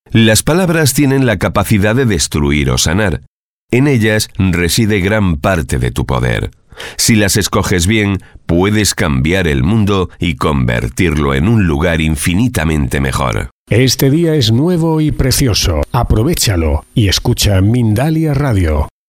Las palabras tienen la capacidad de destruir o sanar. En ellas reside gran parte de tu poder. Si las escoges bien, puedes cambiar el mundo y convertirlo en un lugar infinitamente mejor. Este día es nuevo y precioso. Aprovéchalo y escucha Mindalia Radio.